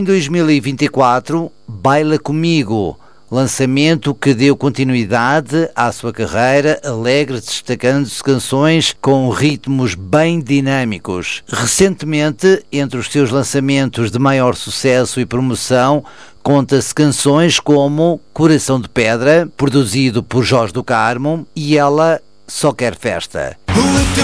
2024, Baila Comigo, lançamento que deu continuidade à sua carreira alegre, destacando-se canções com ritmos bem dinâmicos. Recentemente, entre os seus lançamentos de maior sucesso e promoção, conta-se canções como Coração de Pedra, produzido por Jorge do Carmo, e Ela Só Quer Festa.